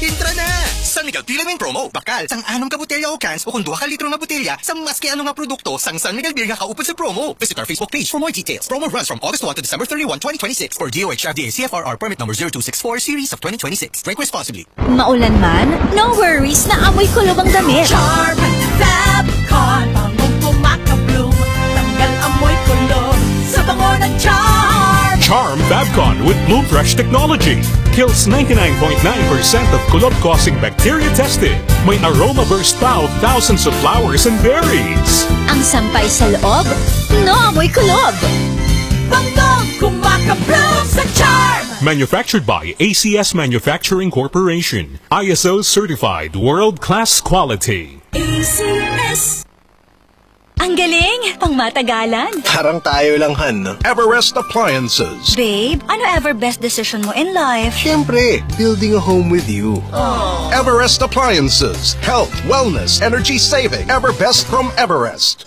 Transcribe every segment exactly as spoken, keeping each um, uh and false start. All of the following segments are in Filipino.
Intra na! San Miguel Pilaming Promo. Bakal, sang anong ka botelya o cans o kung duha ka litro na botelya sa maski ano nga produkto sang San Miguel Beer nga kaupod sa promo. Visit our Facebook page for more details. Promo runs from August first to December thirty-first, twenty twenty-six for D O H F D A C F R R permit number zero two six four series of twenty twenty-six. Drink responsibly. Maulan man, no worries na amoy kulob ang damit. Charm Fabcon, bangong pumaka-bloom, tanggal amoy kulob sa bango ng Charm. Charm Fabcon with Bloom Fresh technology kills ninety-nine point nine percent of kulob-causing bacteria tested. May aroma burst pa of thousands of flowers and berries. Ang sampay sa loob, no amoy kulob. Bangong kumaka-bloom sa Charm. Manufactured by A C S Manufacturing Corporation. I S O certified world-class quality. A C S. Ang galing, pang matagalan. Parang tayo lang, Han. Everest Appliances. Babe, ano ever best decision mo in life? Siyempre, building a home with you. Aww. Everest Appliances. Health, wellness, energy saving. Ever best from Everest.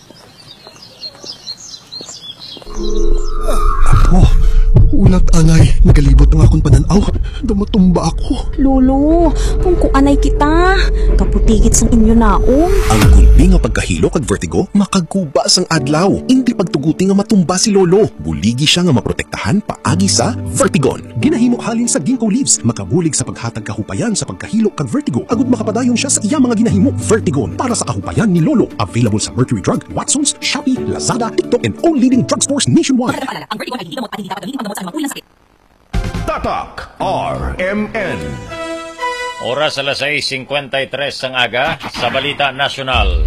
Apo, ulat anay, nagalibot ng akong pananaw. Dumutumba ako. Lolo, kung kuanay kita, kaputigit sang inyo naong. Ang gulbi nga pagkahilo kag vertigo, makaguba sang adlaw. Hindi pagtuguti nga matumba si Lolo. Buligi siya nga maprotektahan paagi sa Vertigon. Ginahimo halin sa ginkgo leaves, makabulig sa paghatag kahupayan sa pagkahilo kag vertigo. Agud makapadayon siya sa iya mga ginahimo. Vertigon para sa kahupayan ni Lolo. Available sa Mercury Drug, Watsons, Shopee, Lazada, TikTok, and all leading drugstores nationwide. Ang Vertigon ay hindi gamot at hindi dapat gamitin panggamot sa anumang uri ng sakit. Tatak R M N. Oras alas sais fifty-three ang aga sa Balita Nasional.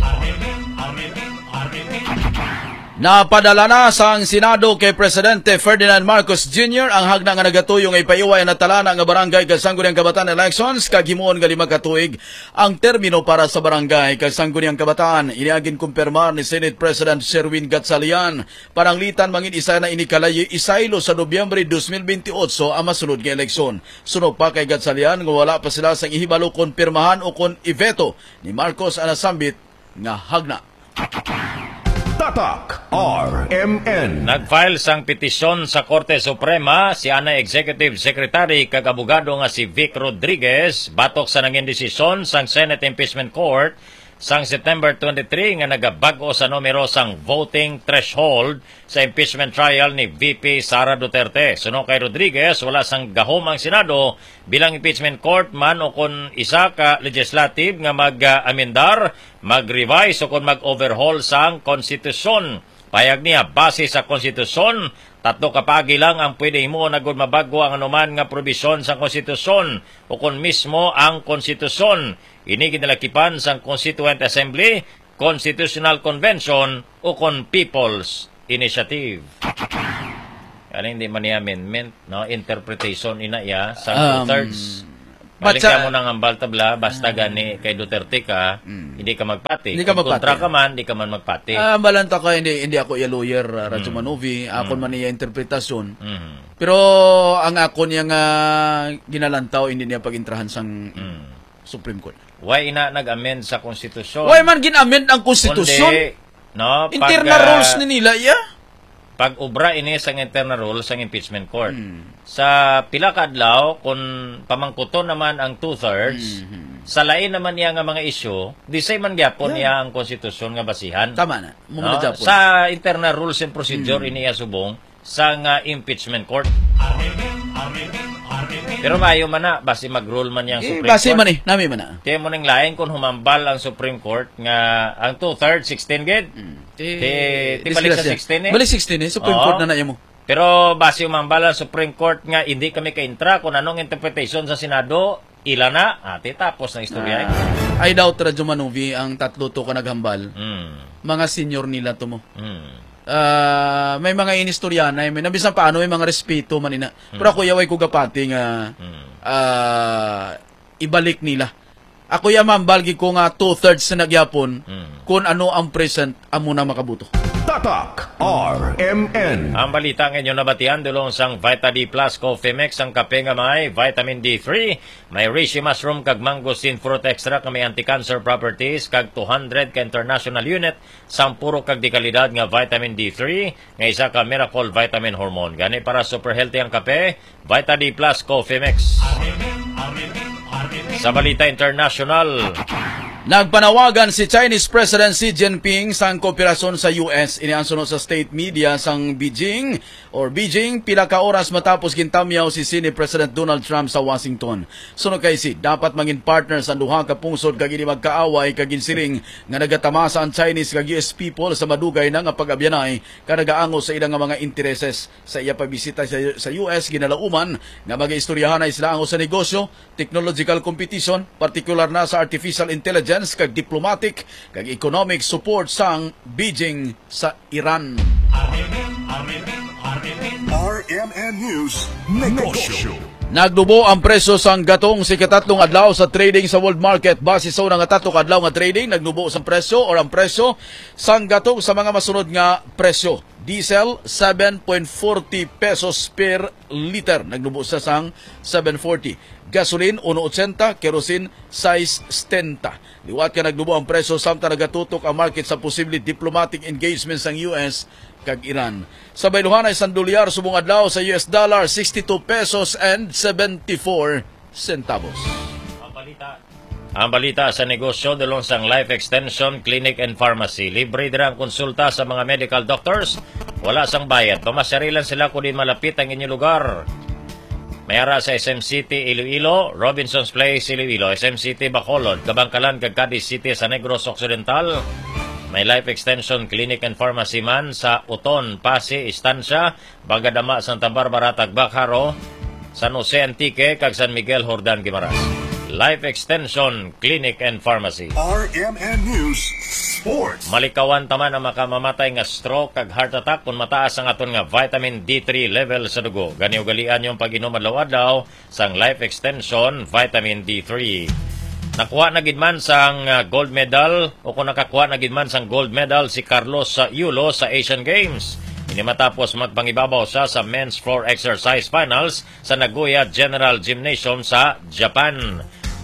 Napadala na sa ang Senado kay Presidente Ferdinand Marcos Junior ang hagna nga nagatuyong ipaiway na talana nga barangay kag Sangguniang Kabataan elections kag himuon nga lima ka tuig ang termino para sa barangay kag Sangguniang Kabataan. Iniagin kumpirmar ni Senate President Sherwin Gatchalian pananglitan mangin isa na inikalayo isaylo sa Nobyembre twenty twenty-eight ang masunod nga eleksyon. Sunog pa kay Gatchalian nga wala pa sila sang ihibalo kon pirmahan o kon iveto ni Marcos ang nasambit nga hagna. Tatak R M N. Nag-file sang petisyon sa Korte Suprema si ana Executive Secretary kag abogado nga si Vic Rodriguez batok sa nangin desisyon sang Senate Impeachment Court sang September twenty-three nga nagabag-o sa numero sang voting threshold sa impeachment trial ni V P Sara Duterte. Suno kay Rodriguez, wala sang gahom ang Senado bilang impeachment court man o kon isa ka legislative nga mag-amendar, mag-revise o kon mag-overhaul sang konstitusyon. Payag niya, base sa konstitusyon, tatlo kapagi lang ang pwede mo na gud mabago ang anuman nga probisyon sa konstitusyon o kon mismo ang konstitusyon. Ini ginalakipan sang Constituent Assembly, Constitutional Convention o kon People's Initiative. Ano hindi man niya amendment, no? Interpretation ina ya sa two-thirds. Um, Balik ka mo nang ambal tabla, basta gani kay Duterte ka, mm, hindi ka magpati. Hindi ka magpati. Kontra ka man, hindi ka man magpati. Ah, uh, balanta ka, hindi, hindi ako ya lawyer, uh, Radyo mm. Manovi, ako mm. man niya interpretasyon. Mm. Pero ang ako niya nga ginalantaw, hindi niya pagintrahan sang mm. Supreme Court. Why ina nag-amend sa konstitusyon? Why man gin-amend ang konstitusyon? Kundi, no, internal pag, rules ni nila, yeah? Pag ubra ini sa internal rules sang impeachment court. Mm. Sa pila ka adlaw kung pamangkuton naman ang two-thirds, mm-hmm, sa lain naman niya nga mga issue, di say man gyapon niya ang konstitusyon nga basihan. Tama na. No? Sa internal rules and procedure mm. iniya subong sa nga impeachment court. Pero mayo man na, basi mag-rule man yang eh, Supreme basi Court. man eh, nami man na. Kaya mo ning lain kung humambal ang Supreme Court nga ang two-thirds, sixteen gid. Mm. Ti, ti balik sa sixteen eh. Balik sixteen eh, Supreme Oo. Court na na mo. Pero base humambal ang Supreme Court nga hindi kami ka-intra kung anong interpretation sa Senado, ila na, ati tapos na istorya. Ah, I doubt Radyo Manovi ang tatlo to ka naghambal. Mm. Mga senior nila to mo. Mm. Uh, may mga inistoryana, may nabisan paano, may mga respeto man ina. Mm. Pero ako yaway ko gapati nga mm. uh, ibalik nila. Ako yamambal gi ko nga two-thirds na nagyapon mm. kung ano ang present amo na makabuto. Tatak R M N. Ang balita ngayon nabatian dulong sang Vita D Plus Coffee Mix ang kape nga may vitamin D three, may reishi mushroom kag mangosteen fruit extract nga may anti-cancer properties kag two hundred ka international unit sang puro kag di kalidad nga vitamin D three nga isa ka miracle vitamin hormone. Gani para super healthy ang kape, Vita D Plus Coffee Mix. Sa balita international, nagpanawagan si Chinese President Xi Jinping sa kooperasyon sa U S. Iniansuno sa state media sang Beijing or Beijing pila ka oras matapos gintamyaw si Sini President Donald Trump sa Washington. Suno kay si dapat mangin partner sa duha ka pungsod kag ini magkaaway kag ginsiling nga nagatamasa ang Chinese kag U S people sa madugay na nga pag-abyanay kad nagaango sa ilang nga mga intereses. Sa iya pagbisita sa, sa U S ginalauman nga magaistoryahan na sila ango sa negosyo, technological competition, partikular na sa artificial intelligence kag diplomatic kag economic support sang Beijing sa Iran. R M N News Negosyo. Nagdubo ang presyo sang gatong sa ikatatlong adlaw sa trading sa world market. Base sa unang tatlong adlaw nga trading, nagdubo sang presyo or ang presyo sang gatong sa mga masunod nga presyo. Diesel, seven point four zero pesos per liter. Nagdubo sa sang seven forty. Gasoline, one eighty. Kerosene, six seventy. Liwat ka nagdubo ang presyo samtang nagatutok ang market sa posible diplomatic engagements ng U S kag Iran. Sa bayluhan ay isang dolyar subong adlaw sa U S dollar, sixty-two pesos and seventy-four centavos. Ang balita, ang balita sa negosyo dulong sang Life Extension Clinic and Pharmacy. Libre din ang konsulta sa mga medical doctors. Wala sang bayad. Pamasarilan sila kung di malapit ang inyong lugar. Mayara sa S M City, Iloilo, Robinson's Place, Iloilo, S M City, Bacolod, Kabangkalan, Cadiz City sa Negros Occidental. May Life Extension Clinic and Pharmacy man sa Uton, Pasig, Estancia, Bagadama, Santa Barbara, Tagbacaro, San Jose Antique, kag San Miguel, Jordan, Guimaras. Life Extension Clinic and Pharmacy. R M N News Sports. Malikawan taman ang makamamatay nga stroke kag heart attack kung mataas ang aton nga vitamin D three level sa dugo. Gani ugalian yung pag-inom adlaw-adlaw sang Life Extension Vitamin D three. Nakuha na gid man sang gold medal o kung nakakuha na gid man sang gold medal si Carlos sa Yulo sa Asian Games. Ini matapos magpangibabaw siya sa men's floor exercise finals sa Nagoya General Gymnasium sa Japan.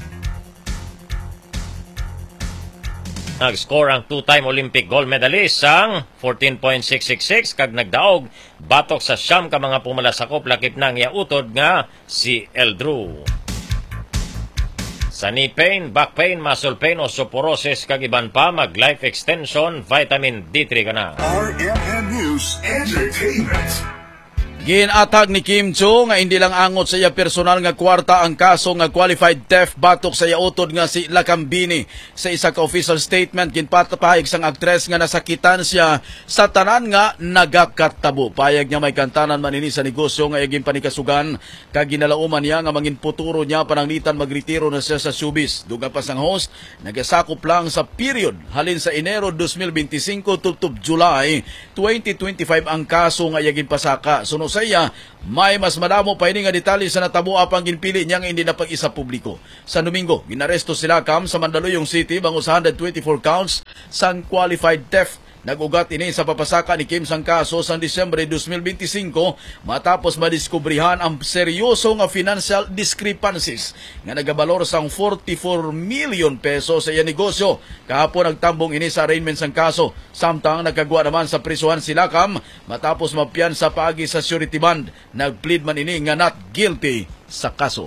Nag-score ang two-time Olympic gold medalist sang fourteen point six six six kag nagdaog batok sa siyam ka mga pumalasakop lakip nang yautod nga si Eldrew. Sa knee pain, back pain, muscle pain, osteoporosis kag iban pa mag-life extension vitamin D three kana. R M N News Entertainment. Ginatag ni Kim Cho nga hindi lang angot sa iya personal nga kwarta ang kaso nga qualified theft batok sa iya utod nga si Lacambini. Sa isa ka official statement, ginpatapahig sang aktres nga nasakitan siya sa tanan nga nagakatabo. Payag niya may kantanan manini sa negosyo nga iyaging panikasugan kag ginalauman niya nga mangin puturo niya pananglitan magretiro na siya sa showbiz. Duga pa sang host, nagasakop lang sa period halin sa Enero twenty twenty-five tutub July twenty twenty-five ang kaso nga iyaging pasaka. Suno sa iya, may mas madamo pa ini nga detalye sa natabo apang ginpili niya nga hindi na pag-isa publiko. Sa Domingo, ginaresto sila kam sa Mandaluyong City bangos one hundred twenty-four counts sang qualified theft. Nag-ugat ini sa papasaka ni Kim sang kaso sa Disyembre twenty twenty-five matapos madiskubrihan ang seryoso nga financial discrepancies nga nagabalor sang forty-four million pesos sa iya negosyo. Kahapon nagtambong ini sa arraignment sang kaso. Samtang nagkagwa naman sa prisuhan sila kam matapos mapiyan sa paagi sa surety bond. Nagplead man ini nga not guilty sa kaso.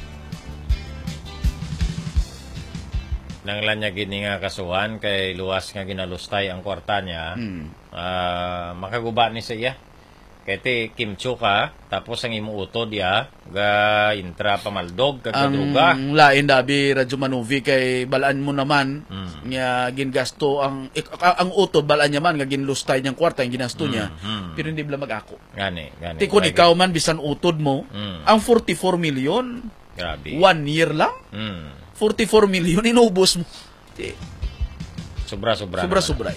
Nanglan niya gini nga kasuhan kay luwas nga ginalustay ang kwarta niya. Hmm. Uh, makaguba ni sa iya. Kay ti Kim Cho ka, tapos ang imuutod ya, ga intra pamaldog, kagdruga. Ang lain dabi radyo manuvi kay balaan mo naman, hmm. nga gingasto ang, ang utod, balaan niya man, nga ginlustay niyang kwarta, yung ginasto niya, hmm. Hmm. pero hindi bala mag-ako. Gani, gani. Ti kung ikaw man, bisan utod mo, hmm. ang forty-four million, grabe. One year lang, hmm. forty-four million, inubos mo. Sobra-sobra. Sobra-sobra.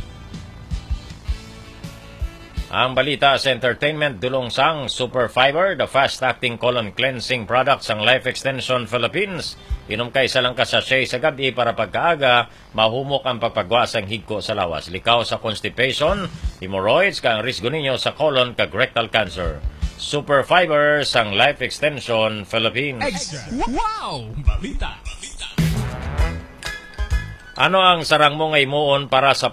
Ang balita sa entertainment, dulong sang Super Fiber, the fast-acting colon cleansing product sang Life Extension Philippines. Inom kay isa lang ka sachet sa gabi para pagkaaga, mahumok ang pagpagwa sang higko sa lawas. Likaw sa constipation, hemorrhoids, kang risgo ninyo sa colon kag rectal cancer. Super Fiber sang Life Extension Philippines. Extra. Wow! Balita! Ano ang sarang mo ngay moon para sa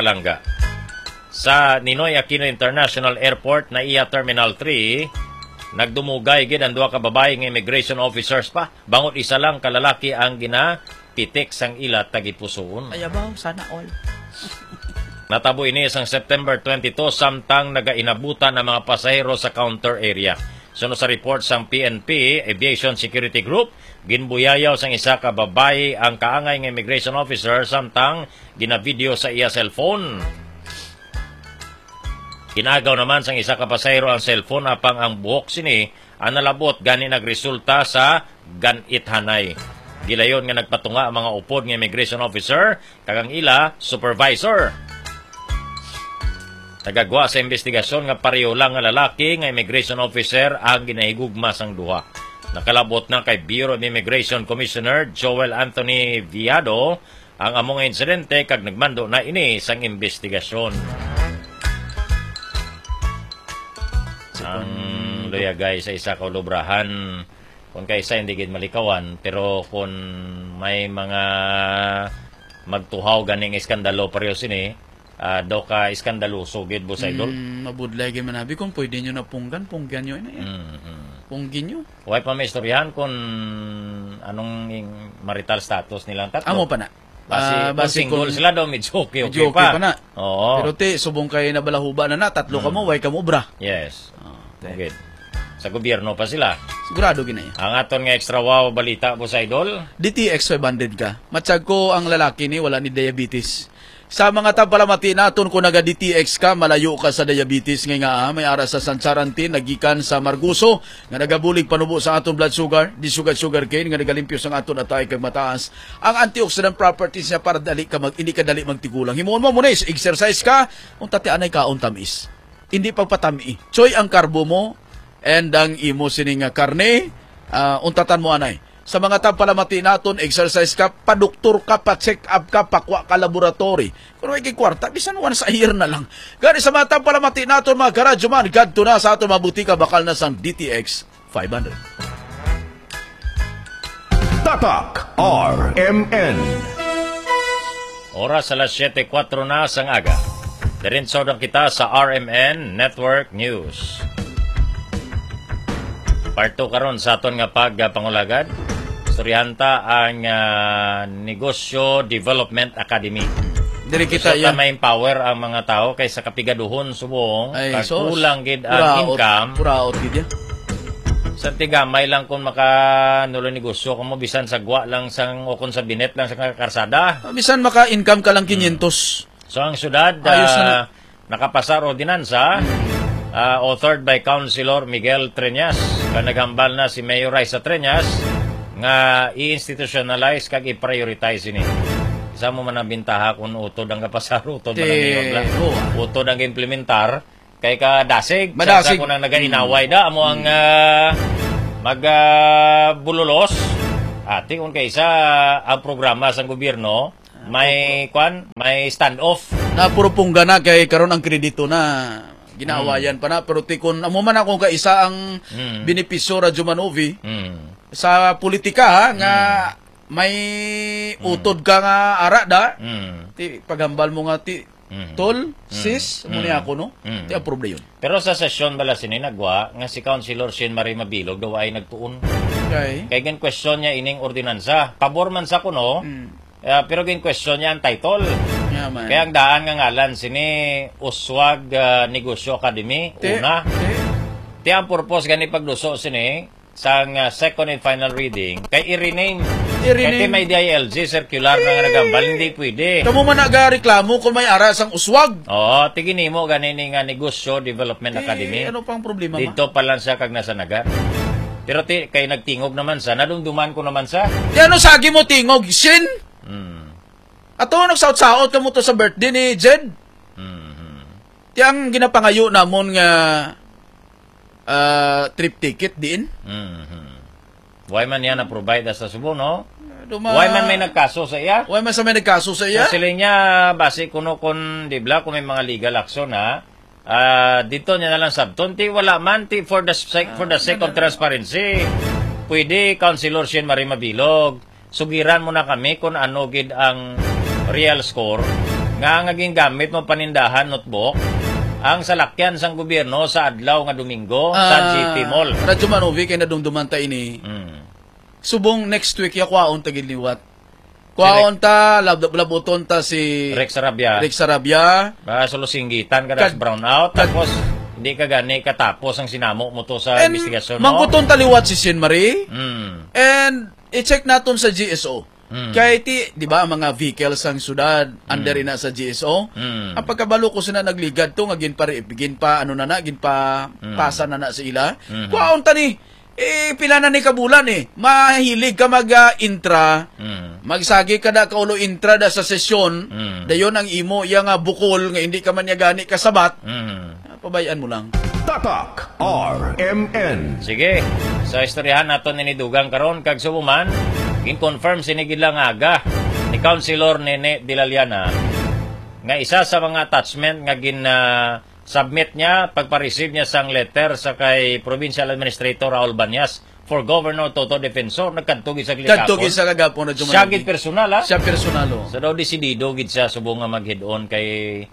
pagpalangga? Sa Ninoy Aquino International Airport na iya Terminal three, Nagdumugay gid ang duha ka babae nga immigration officers pa. Bangot isa lang kalalaki ang ginapitik sang ila tagipusoon. Ayabaw, sana all. Natabo ini sang September twenty-two samtang nagainabutan ang mga pasahero sa counter area. Sunod sa report sang P N P Aviation Security Group, ginbuyayaw sang isa ka babae ang kaangay nga immigration officer samtang ginavideo sa iya cellphone. Kinagaw naman sang isa ka pasahero ang cellphone apang ang buhok sini ang nalabot gani nagresulta sa ganithanay. Gilayon nga nagpatunga ang mga upod nga immigration officer kagang ila supervisor. Nagagwa sa investigasyon nga pareho lang nga lalaki nga immigration officer ang ginahigugma sang duha. Nakalabot na kay Bureau of Immigration Commissioner Joel Anthony Viado ang among insidente kag nagmando na ini sang investigasyon. Ang loya guys sa isa ka lubrahan kung kaysa hindi gid malikawan pero kung may mga magtuhaw ganing iskandalo pareho sini. Uh, daw ka iskandaluso gid bo sa idol. Mm, mabudlay gid manabi kung pwede nyo na punggan, punggan nyo ina yan. Mm-hmm. Punggin nyo. Huwag pa may istoryahan kung anong marital status nilang tatlo. Amo pa na. Basi, uh, basi single kung, sila daw, medyo okay, okay, medyo okay pa. pa na. Oo. Pero te, subong kayo na balahuba na na, tatlo mm. ka mo, way ka mo bra. Yes. Oh, okay. Sa gobyerno pa sila. Sigurado ginaya. Ang aton nga extra wow balita po sa idol. D T X five hundred ka. Matsag ko ang lalaki ni, wala ni diabetes. Sa mga tampalamati naton kung naga-D T X ka, malayo ka sa diabetes ngay nga may ara sa Sansarantin, nagikan sa Marguso, nga nagabulig panubo sa aton blood sugar, di sugar sugar cane, nga nagalimpyo sa aton atay kag mataas. Ang antioxidant properties niya para dali ka mag, hindi ka dali magtigulang. Himuon mo muna is exercise ka, unta ti anay ka tamis. Hindi pagpatami. Choy ang karbo mo, and ang imo sining karne, uh, untatan mo anay. Sa mga tampalamati naton, exercise ka, padoktor ka, pa-check up ka, pakwa ka laboratory. Kung may kikwarta, bisan one sa year na lang. Gani sa mga tampalamati naton, mga karadyo man, gadto na sa aton mabuti ka, bakal na sang D T X five hundred. Tatak R M N. Oras alas siyete kwatro na sang aga. Dirinso lang kita sa R M N Network News. Parto karon sa aton nga pagpangulagad. Suryanta ang uh, Negosyo Development Academy. Diri kita ya may empower ang mga tao kaysa kapigaduhon subong kag kulang gid ang income. Puraot gid ya. Sa tigamay lang kung maka nulo negosyo kung mo bisan sa gwa lang sang o kung sa binet lang sa karsada. Bisan maka-income ka lang quinientos. So ang syudad uh, nakapasar ordinansa uh, authored by Councilor Miguel Treñas. Kanagambal na si Mayor Raisa Treñas nga i-institutionalize kag i-prioritize ini. Isa mo man ang bintaha kung utod ang kapasar, utod man ang niyobla, utod ang implementar, kay ka dasig, sa kung ang nagainaway da, amo ang uh, mag-bululos. Uh, Ati kung kaysa ang programa sa gobyerno, may kwan, may standoff. Na puro pungga na kay karon ang kredito na ginawayan hmm. pa na, pero tikon amo man akong kaisa ang hmm. benepisyo Radyo Manovi. Hmm. Sa politika ha, nga mm. may utod ka nga ara da, mm. ti pagambal mo nga ti mm. tol, mm. sis, mm. muna ako no, mm. ti approve yun. Pero sa sesyon bala sininagwa, nga si Councilor Shin Marie Mabilog daw ay nagtuon. Okay. Kaya gan question niya ining ordinansa. Pabor man sa kuno, mm. uh, pero gan question niya ang title. Yeah, man. Kaya ang daan nga ngalan sini Uswag uh, Negosyo Academy, te, una. Te. Ti ang purpose gani pagluso sini, sang uh, second and final reading kay i-rename. I-rename. Kaya may D I L G circular na nga nagambal, hindi pwede. Kamu man nagareklamo kung may ara sang uswag. Oo, tigini mo ganini nga Negosyo Development eh, Academy. Ano pang problema ma? Dito pa lang siya kag nasa naga. Pero ti, kay nagtingog naman sa, nadumduman ko naman sa. Di ano sagi mo tingog, Shin? Hmm. Ato nagsaot-saot ka mo to sa birthday ni Jed. Hmm. Ti ang ginapangayo namon nga Uh, trip ticket din. Mm-hmm. Why man yan na-provide sa Subo, no? Duma... Why man may nagkaso sa iya? Why man sa may nagkaso sa iya? So, sila niya, base kuno kun, di ba, kung may mga legal action, ha? Uh, dito niya na lang sabton. Ti, wala man, ti, for the, for the sake of transparency, pwede, Councilor Shin Marie Mabilog, sugiran mo na kami kung ano gid ang real score, nga ngaging gamit mo panindahan notebook, ang salakyan sang gobyerno sa adlaw nga Domingo sa G T Mall. Radyo Manovi, kay nadumdumanta ini. Mm. Subong next week, ya kwaon tagiliwat. Kwaon ta, lab labuton ta si Rex Sarabia. Rex Sarabia. Ba, sulusinggitan ka das brown out. Tapos, hindi ka gani katapos ang sinamo mo to sa And investigasyon mo. mangkuton taliwat si Sin Marie. Mm. And i-check naton sa G S O. Mm. Kaya ti, di ba, ang mga vehicles ang syudad, under ina sa G S O. Mm. Ang pagkabalo ko sila nagligad to, nga gin pa, gin pa, ano na na, gin pa, Mm. pasa na na sa ila. Mm-hmm. Kwaon ta ni, eh, pila na ni kabulan eh. Mahilig ka mag-intra, Mm. magsagi ka da kaulo intra da sa sesyon, Mm. dayon ang imo, iya nga bukol, nga hindi ka man niya gani kasabat, Mm. pabayaan mo lang. Tatak R M N. Sige, sa istoryahan nato ni Dugang karon kag subuman, gin-confirm sinigid lang aga ni Councilor Nene Dilaliana nga isa sa mga attachment nga gin uh, submit niya pagpa-receive niya sang letter sa kay Provincial Administrator Raul Banyas for Governor Toto Defensor nagkadto gid sa glikapon. Kadto gid sa kagapon na Siya gid personal ha. Siya personalo. So daw desidido gid siya subong nga mag-head-on kay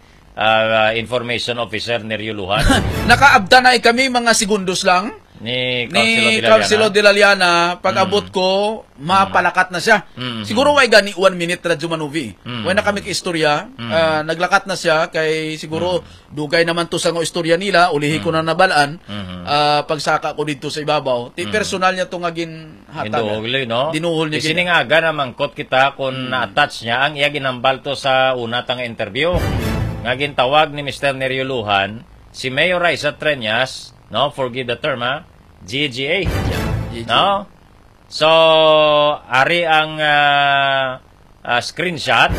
uh, information officer ni Rio Lujan Nakaabda na kami mga segundos lang. ni Ni Councilor Councilor de la Liana, pag abot ko, mapalakat na siya. Mm. Siguro way gani one minute radyo manuvi. Mm. Way na kami istorya, ah, naglakat na siya kay siguro dugay naman to sa nga istorya nila, ulihi ko na nabalaan. Mhm. ah, pagsaka ko dito sa ibabaw. Ti personal niya to nga gin hatag. Induhol, no? Dinuhol niya gin- Isiningaga na mangkot kita kung na-attach niya ang iya ginambal to sa una tang interview. Nga gintawag ni Mister Nerio Lujan, si Mayor Raisa Treñas, no, forgive the term ha, G G A. G G A. No? So, ari ang ah, ah, screenshot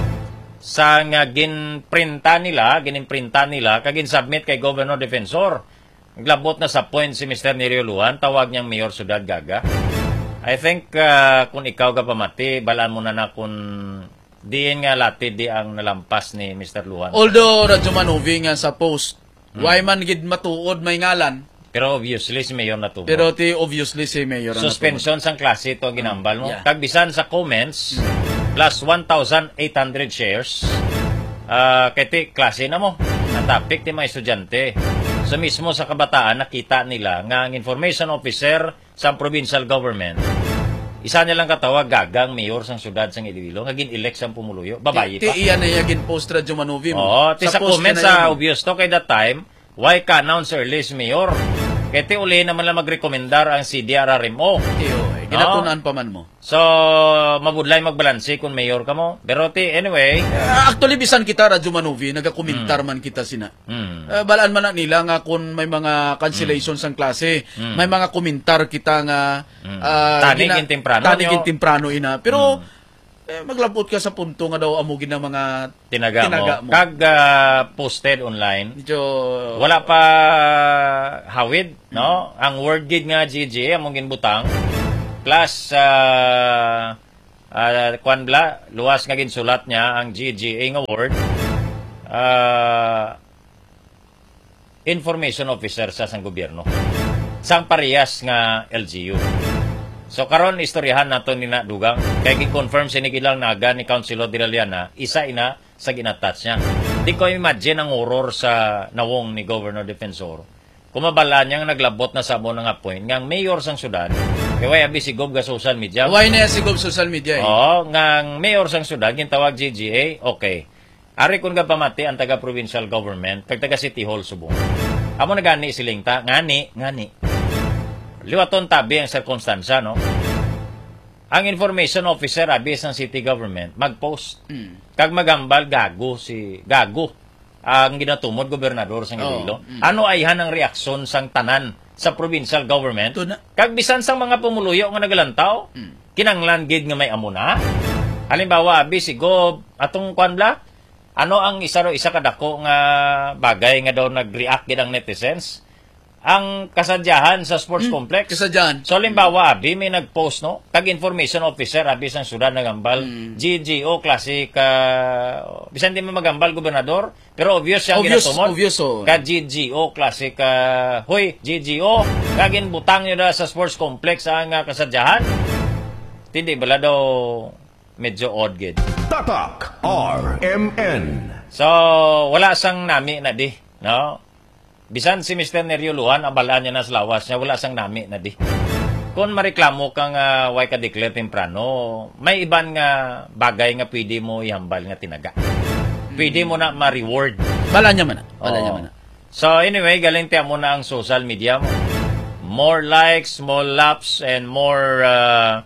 sa nga ginprinta nila, ginimprinta nila, kagin submit kay Governor Defensor. Naglabot na sa point si Mister Nerio Lujan, tawag niyang Mayor Ciudad Gaga. I think ah, kung ikaw ka pamati, balaan mo na na kung diin nga latid di ang nalampas ni Mister Lujan. Although radyo manuvi nga sa post, why man gid matuod may ngalan. Pero obviously si Mayor na tubo. Pero ti obviously si Mayor ang Suspension sang klase ito ang ginambal mo. Yeah. Kagbisan sa comments, plus one thousand eight hundred shares. Uh, kaya ti klase na mo. Ang topic ti mga estudyante. So mismo sa kabataan, nakita nila nga ang information officer sa provincial government, isa nilang katawag gagang mayor sang syudad sang Iloilo, nga gin-elect sang pumuluyo. Babayi Ti pa. iyan na yagin post radyo manuvi mo. Oo, ti sa post comment ka na sa yan. obvious to kay that time, why ka announce early si mayor? Kaya ti uli naman lang magrekomendar ang C D R R M O. Ti oy, ginatunan pa man mo. So, mabudlay magbalanse kung mayor ka mo. Pero ti, anyway, Uh, actually bisan kita radyo manuvi, nagakomentar man kita sina. hmm, Uh, balaan man na nila nga kung may mga cancellations ang klase, may mga komentar kita nga uh, Tanig in temprano tanig nyo. in temprano ina. Pero eh, maglabot ka sa punto nga daw amugin ng mga tinaga, Tinaga mo. mo. Kag ah, posted online, medyo wala pa hawid, no? Ang word gid nga G G, among ginbutang, plus, uh, uh, kwan bla, luwas nga ginsulat niya ang G G A nga word, uh, information officer sa sang gobyerno. Sang parehas nga L G U. So karon istoryahan nato ni na Dugang kay gi-confirm sinigilang naga ni Councilor Dilaliana, isa ina sa ginattach niya. Di ko imagine ang horror sa nawong ni Governor Defensor. Kumabala niya nga naglabot na sa mo nga point nga ang mayor sang syudad kay way abi sigub ga social media. why na si Gob social media eh. Oo, nga ang mayor sang syudad gintawag G G A, okay. Ari kun ga pamati ang taga provincial government kag taga City Hall Subong. Amo na gani silingta, ngani, ngani. Liwaton tabi ang sirkunstansya, no? Ang information officer abi sang city government magpost. Mm. Kag magambal gago si gago ang ginatumod gobernador sang Iloilo. Oh, mm. Ano ayhan ang reaksyon sang tanan sa provincial government? Ito na. Kag bisan sang mga pumuluyo nga nagalantaw, Mm. kinanglan gid nga may amuna. Halimbawa abi si Gob atong kwan bla, ano ang isa ro isa kadako nga bagay nga daw nag-react gid ang netizens? Ang kasadyahan sa sports complex. Kasadyahan. So, limbawa, abi, may nag-post, no? Tag-information officer, abi, sang syudad nagambal. Mm. G G O, klase ka... Bisan di mo magambal, gobernador. Pero obvious siya Obvious, ginatumod. obvious, oh. Ka G G O, klase ka... Hoy, G G O, kagin butang nyo na sa sports complex ang uh, kasadyahan. Hindi, bala daw medyo odd, gid. Tatak R M N. So, wala sang nami na di No? Bisan si Mister Nerio Luhan, abalaan niya na sa lawas niya, wala sang nami na di. Kung mareklamo kang uh, way ka declare temprano, may iban nga bagay nga pwede mo ihambal nga tinaga. Pwede mo na ma-reward. Bala niya man. Bala niya man. So anyway, galing tiyan mo na ang social media mo. More likes, more laps, and more uh,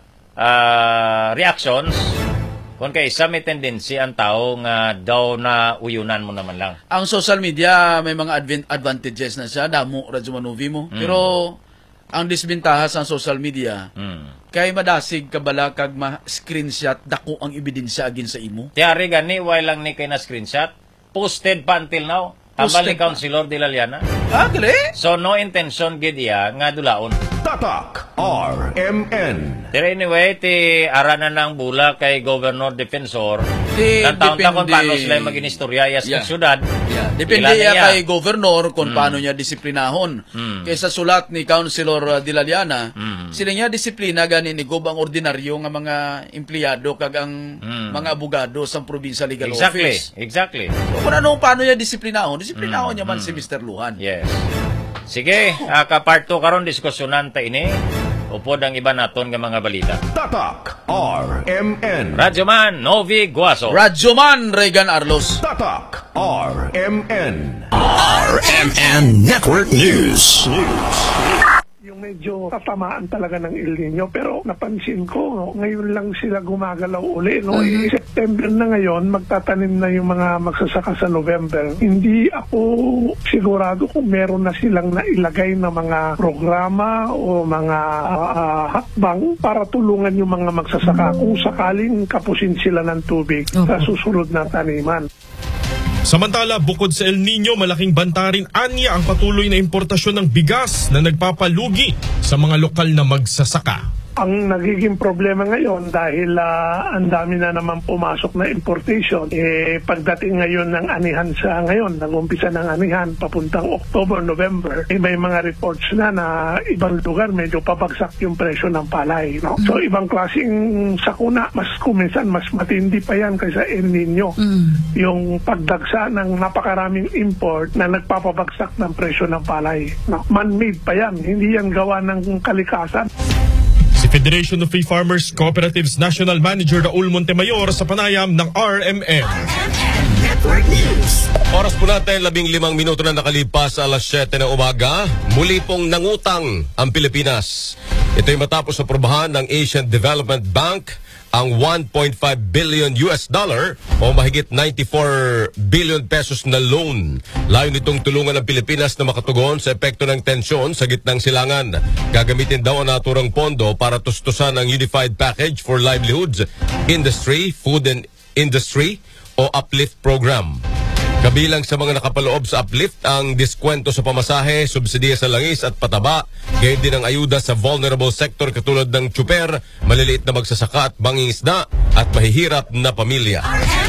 uh, reactions. Kung kay isa may tendency ang tao nga daw na uyunan mo naman lang. Ang social media may mga adv- advantages na siya, damo radyo manuvi mo. Mm. Pero ang disbentaha sa social media, mm. kay madasig kabala kag ma-screenshot dako ang ebidensya agin sa imo. Tiyari gani way lang ni kay na screenshot, posted pa until now. Habal ni Councilor de la Llana. Ah, gali? So no intention gid iya nga dulaon. Tatak R M N. Pero anyway, ti aranan ng bula kay Governor Defensor. Di, ng taon-taon kung paano sila mag-inistorya sa yeah. syudad. Yeah. Depende ya kay Governor kung mm. paano niya disiplinahon. Mm. Kaysa sulat ni Councilor de la Llana, mm. sila niya disiplina gani ni Gob ang ordinaryo nga mga empleyado kag ang mm. mga abogado sa provincial legal exactly. office. Exactly. So kung ano paano niya disiplinahon, disiplinahon mm. niya man mm. si Mister Luhan. Yes. Sige, uh, kaparto karon diskusyonan ta ini. Upod ang iba naton nga mga balita. Tatak R M N. Radyoman Novi Guaso. Radyoman Regan Arlos. Tatak R M N. R M N Network News. Yung medyo tatamaan talaga ng El Nino, pero napansin ko, no, ngayon lang sila gumagalaw uli. No? Mm-hmm. E, September na ngayon, magtatanim na yung mga magsasaka sa November. Hindi ako sigurado kung meron na silang nailagay na mga programa o mga uh, hakbang para tulungan yung mga magsasaka kung sakaling kapusin sila ng tubig okay. sa susunod na taniman. Samantala, bukod sa El Nino, malaking banta rin anya ang patuloy na importasyon ng bigas na nagpapalugi sa mga lokal na magsasaka. Ang nagiging problema ngayon dahil uh, ang dami na naman pumasok na importation, eh, pagdating ngayon ng anihan sa ngayon, nag-umpisa ng anihan papuntang October, November, eh, may mga reports na na ibang lugar medyo pabagsak yung presyo ng palay. No? So ibang klaseng sakuna, mas kuminsan mas matindi pa yan kaysa El Nino. Mm. Yung pagdagsa ng napakaraming import na nagpapabagsak ng presyo ng palay. No? Man-made pa yan, hindi yan gawa ng kalikasan. Si Federation of Free Farmers Cooperatives National Manager Raul Montemayor sa panayam ng R M N. Oras po natin, labing limang minuto na nakalipas sa alas siyete ng umaga. Muli pong nangutang ang Pilipinas. Ito'y matapos aprobahan ng Asian Development Bank ang one point five billion U S dollar o mahigit ninety-four billion pesos na loan. Layo nitong tulungan ng Pilipinas na makatugon sa epekto ng tensyon sa gitnang silangan. Gagamitin daw ang naturang pondo para tustusan ang Unified Package for Livelihoods, Industry, Food and Industry o UPLIFT program. Kabilang sa mga nakapaloob sa UPLIFT ang diskwento sa pamasahe, subsidiya sa langis at pataba, gayon din ang ayuda sa vulnerable sector katulad ng tsuper, maliliit na magsasaka at mangingisda at mahihirap na pamilya.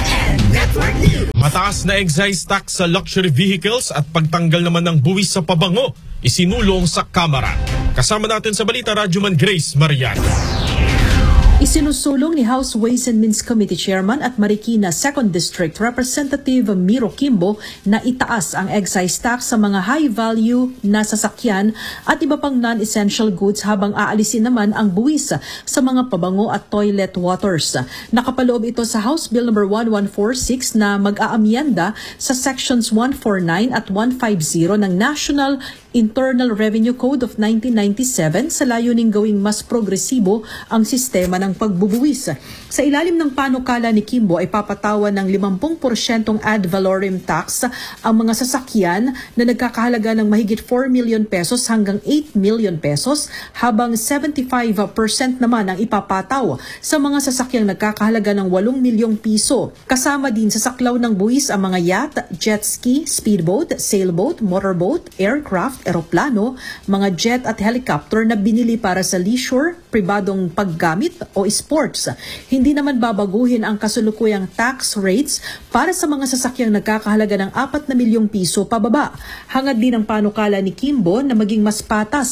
Mataas na excise tax sa luxury vehicles at pagtanggal naman ng buwis sa pabango isinulong sa Kamara. Kasama natin sa balita, Radyoman Grace Marian. Isinusulong ni House Ways and Means Committee Chairman at Marikina second District Representative Miro Kimbo na itaas ang excise tax sa mga high-value na sasakyan at iba pang non-essential goods habang aalisin naman ang buwis sa mga pabango at toilet waters. Nakapaloob ito sa House Bill number one one four six na mag-aamyenda sa Sections one forty-nine at one fifty ng National Internal Revenue Code of nineteen ninety-seven sa layuning gawing mas progresibo ang sistema ng pagbubuwis. Sa ilalim ng panukala ni Kimbo ay papatawan ng fifty percent ad valorem tax ang mga sasakyan na nagkakahalaga ng mahigit four million pesos hanggang eight million pesos habang seventy-five percent naman ang ipapataw sa mga sasakyang nagkakahalaga ng eight milyong piso. Kasama din sa saklaw ng buwis ang mga yacht, jet ski, speedboat, sailboat, motorboat, aircraft, eroplano, mga jet at helicopter na binili para sa leisure, pribadong paggamit o sports. Hindi naman babaguhin ang kasulukuyang tax rates para sa mga sasakyang nagkakahalaga ng apat na milyong piso pababa. Hangad din ang panukala ni Kimbo na maging mas patas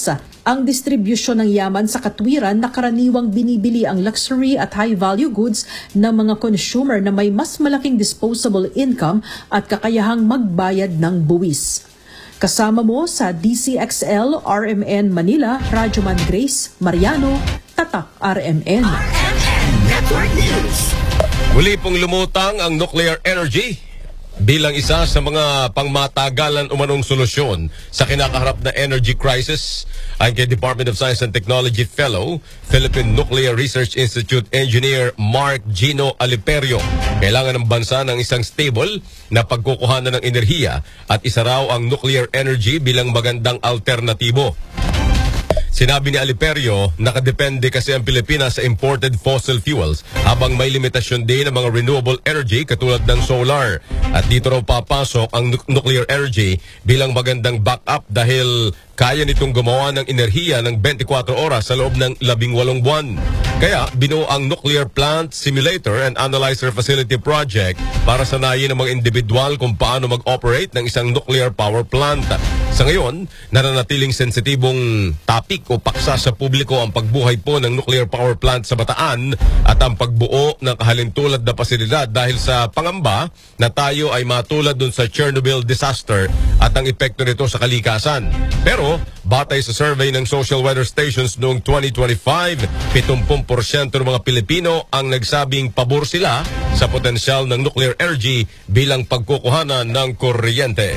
ang distribusyon ng yaman sa katwiran na karaniwang binibili ang luxury at high-value goods ng mga consumer na may mas malaking disposable income at kakayahang magbayad ng buwis. Kasama mo sa D C X L R M N Manila, Radyoman Grace Mariano, Tatak R M N. R M N Network News. Muli pong lumutang ang nuclear energy bilang isa sa mga pangmatagalan umanong solusyon sa kinakaharap na energy crisis. Ang kay Department of Science and Technology Fellow, Philippine Nuclear Research Institute Engineer Mark Gino Aliperio, kailangan ng bansa ng isang stable na pagkukuhanan ng enerhiya at isa raw ang nuclear energy bilang magandang alternatibo. Sinabi ni Aliperio, nakadepende kasi ang Pilipinas sa imported fossil fuels habang may limitasyon din ng mga renewable energy katulad ng solar. At dito raw papasok ang nu- nuclear energy bilang magandang backup dahil kaya nitong gumawa ng enerhiya ng twenty-four oras sa loob ng labing walong buwan. Kaya binuo ang Nuclear Plant Simulator and Analyzer Facility Project para sanayin ng mga individual kung paano mag-operate ng isang nuclear power plant. Sa ngayon, nananatiling sensitibong topic o paksa sa publiko ang pagbuhay po ng nuclear power plant sa Bataan at ang pagbuo ng kahalintulad na pasilidad dahil sa pangamba na tayo ay matulad dun sa Chernobyl disaster at ang epekto nito sa kalikasan. Pero batay sa survey ng social weather stations noong twenty twenty-five, seventy percent ng mga Pilipino ang nagsabing pabor sila sa potensyal ng nuclear energy bilang pagkukuhanan ng kuryente.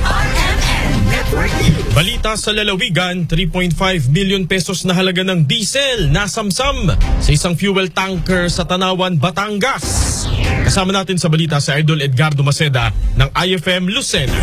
Balita sa lalawigan, three point five million pesos na halaga ng diesel nasamsam sa isang fuel tanker sa Tanawan, Batangas. Kasama natin sa balita si Idol Edgardo Maceda ng I F M Lucena.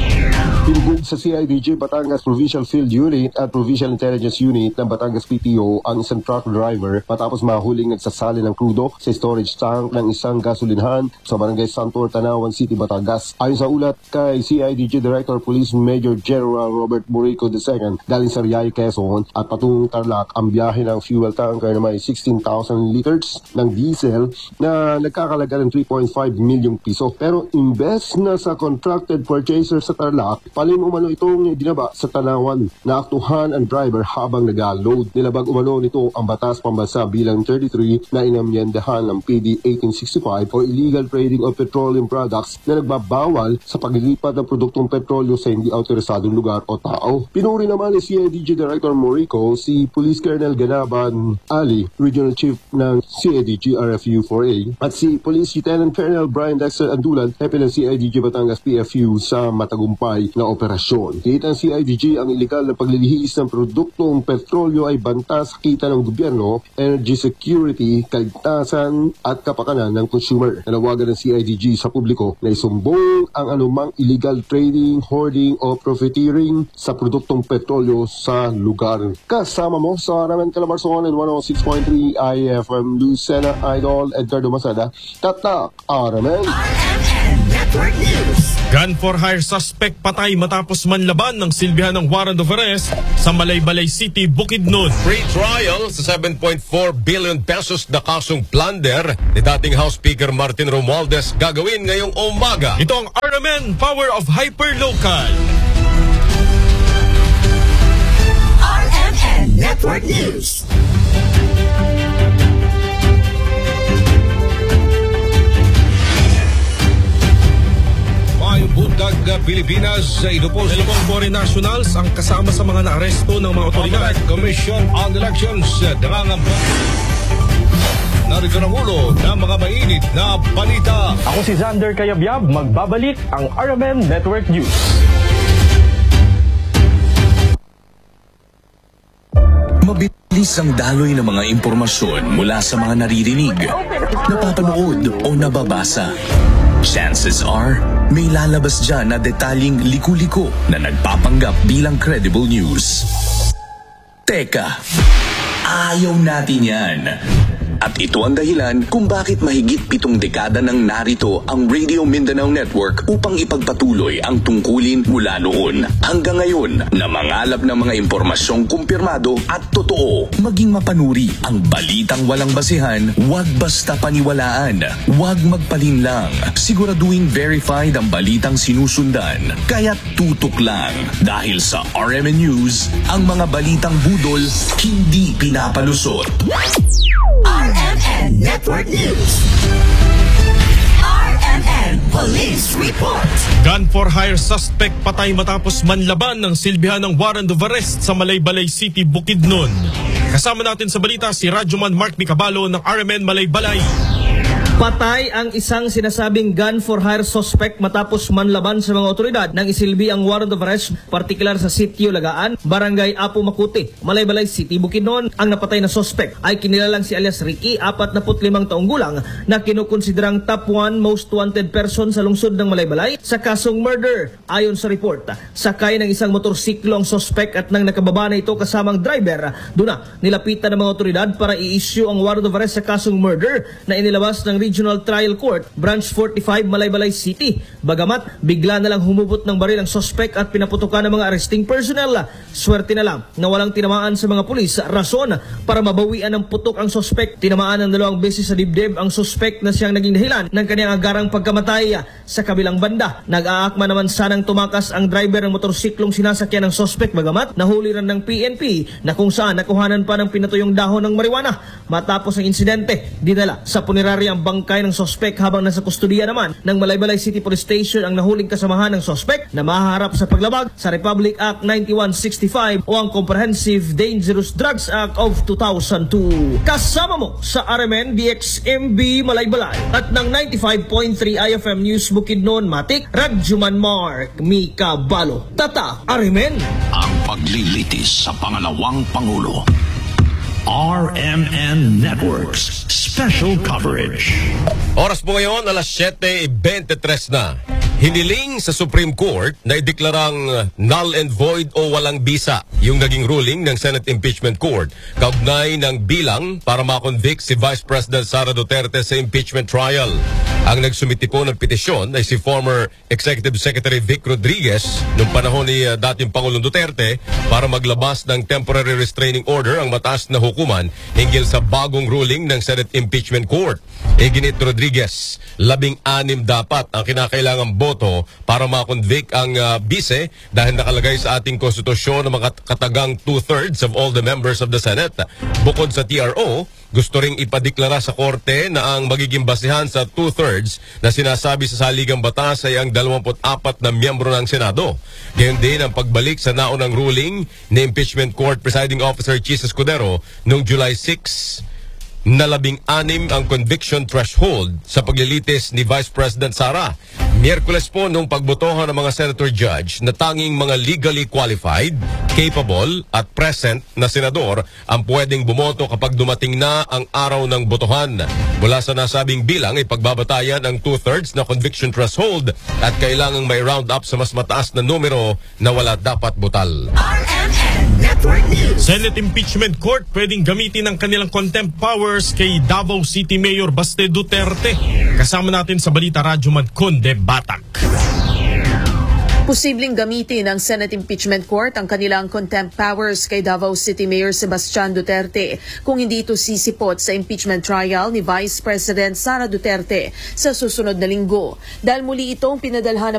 Pinugog sa C I D G Batangas Provincial Field Unit at Provincial Intelligence Unit ng Batangas P T O ang isang truck driver matapos mahuling nagsasali ng krudo sa storage tank ng isang gasolinhan sa Barangay Santor, Tanawan City, Batangas. Ayon sa ulat kay C I D G Director Police Major General Robert Burico the second, galing sa Riay, Quezon at patungong Tarlac ang biyahe ng fuel tanker na may sixteen thousand liters ng diesel na nagkakalaga ng three point five million piso. Pero imbes na sa contracted purchaser sa Tarlac, palin umano itong dinaba sa Tanawan na aktuhan ang driver habang nag-load. Nilabag umano nito ang batas pambansa bilang thirty-three na inamyendahan ng P D eighteen sixty-five o illegal trading of petroleum products na nagbabawal sa paglilipat ng produktong petrolyo sa hindi autorisadong lugar o tao. Pinuri naman ni C I D G Director Morico si Police Colonel Ganaban Ali, Regional Chief ng C I D G R F U four A, at si Police Lieutenant Colonel Brian Dexter Andulan, hepe ng C I D G Batangas P F U sa matagumpay na operasyon. Kita ng C I D G ang ilegal na paglilihis ng produktong petrolyo ay banta sa kita ng gobyerno, energy security, kaligtasan at kapakanan ng consumer. Nanawagan ng C I D G sa publiko na isumbong ang anumang illegal trading, hoarding o profiteering sa produktong petrolyo sa lugar. Kasama mo sa Ramen Calabarzon at one oh six point three I F M Lucena, Idol Edgardo Maceda, Tatak Aramen. Network News. Gun for hire suspect patay matapos manlaban ng silbihan ng warrant of arrest sa Malaybalay City, Bukidnon. Free trial sa seven point four billion pesos na kasong plunder ni dating House Speaker Martin Romualdez gagawin ngayong umaga. Ito ang R M N Power of Hyperlocal. R M N Network News. Buntag Pilipinas, ito po si dalawang foreign nationals ang kasama sa mga naaresto ng mga otoridad. Commission on Elections nangangamba. Narito ang ulo ng mga mainit na balita. Ako si Xander Kayabyab, magbabalik ang R M N Network News. Mabilis ang daloy ng mga impormasyon mula sa mga naririnig, napapanood o nababasa. Chances are, may lalabas dyan na detalyeng liku-liko na nagpapanggap bilang credible news. Teka, ayaw natin yan. At ito ang dahilan kung bakit mahigit pitong dekada nang narito ang Radio Mindanao Network upang ipagpatuloy ang tungkulin mula noon hanggang ngayon na mangalap ng mga impormasyong kumpirmado at totoo. Maging mapanuri ang balitang walang basihan, huwag basta paniwalaan, huwag magpalinlang. Siguraduhin verified ang balitang sinusundan. Kaya tutok lang dahil sa R M N News, ang mga balitang budol hindi pinapalusot. R M N Network News. R M N Police Report. Gun for hire suspect patay matapos manlaban ng silbihan ng warrant of arrest sa Malaybalay City, Bukidnon. Kasama natin sa balita si Radyoman Mark Micabalo ng R M N Malaybalay. Patay ang isang sinasabing gun for hire suspect matapos manlaban sa mga otoridad nang isilbi ang warrant of arrest, partikular sa Sitio Lagaan, Barangay Apo Makuti, Malaybalay City, Bukidnon. Ang napatay na suspect ay kinilalang si alias Ricky, apat na put limang taong gulang, na kinukonsiderang top one most wanted person sa lungsod ng Malaybalay sa kasong murder. Ayon sa report, sakay ng isang motorsiklo ang suspect at nang nakababa na ito kasamang driver, doon na nilapitan ng mga otoridad para i-issue ang warrant of arrest sa kasong murder na inilabas ng Regional Trial Court, Branch forty-five, Malaybalay City. Bagamat bigla na lang humubot ng baril ang suspect at pinaputukan ng mga arresting personnel. Swerte na lang na walang tinamaan sa mga pulis, rason para mabawian ng putok ang suspect. Tinamaan ng dalawang beses sa dibdib ang suspect na siyang naging dahilan ng kanyang agarang pagkamatay. Sa kabilang banda, nag-aakma naman sanang tumakas ang driver ng motorsiklong sinasakyan ng suspect, bagamat nahuli rin ng P N P na kung saan nakuhanan pa ng pinatuyong dahon ng marijuana. Matapos ang insidente, dinala sa punerarya ang bangkay ng suspect, habang nasa kustudiya naman ng Malaybalay City Police Station ang nahuling kasamahan ng suspect na maharap sa paglabag sa Republic Act ninety-one sixty-five o ang Comprehensive Dangerous Drugs Act of two thousand two. Kasama mo sa R M N D X M B Malaybalay at ng ninety-five point three I F M News Bukidnon, Matik, Radyoman Mark Micabalo. Tata, R M N. Ang paglilitis sa pangalawang Pangulo. R M N Networks Special Coverage. Oras po ngayon, alas siyete twenty-three na. Hiniling sa Supreme Court na ideklarang null and void o walang bisa yung naging ruling ng Senate Impeachment Court kaugnay ng bilang para makonvict si Vice President Sara Duterte sa impeachment trial. Ang nagsumiti po ng petisyon ay si former Executive Secretary Vic Rodriguez noong panahon ni uh, dating Pangulong Duterte para maglabas ng temporary restraining order ang mataas na hukuman hinggil sa bagong ruling ng Senate Impeachment Court. Iginit Rodriguez, labing anim dapat ang kinakailangang boto para makonvict ang uh, bise dahil nakalagay sa ating konstitusyon ng mga katagang two-thirds of all the members of the Senate. Bukod sa T R O, gusto ring ipadeklara sa korte na ang magiging basihan sa two-thirds na sinasabi sa saligang batas ay ang dalawampu't apat na miyembro ng Senado. Gayon din ang pagbalik sa naunang ruling ni Impeachment Court Presiding Officer Chis Escudero noong July sixth na labing anim ang conviction threshold sa paglilitis ni Vice President Sara. Miyerkules po nung pagbotohan ng mga senator judge na tanging mga legally qualified, capable at present na senador ang pwedeng bumoto kapag dumating na ang araw ng botohan. Mula sa nasabing bilang ay pagbabatayan ang two-thirds na conviction threshold at kailangang may round up sa mas mataas na numero na wala dapat butal. R M N Network News. Senate Impeachment Court pwedeng gamitin ang kanilang contempt powers kay Davao City Mayor Baste Duterte. Kasama natin sa balita Radyoman Conde Batak. Posibleng gamitin ng Senate Impeachment Court ang kanilang contempt powers kay Davao City Mayor Sebastian Duterte kung hindi ito sisipot sa impeachment trial ni Vice President Sara Duterte sa susunod na linggo. Dahil muli itong pinadalhan na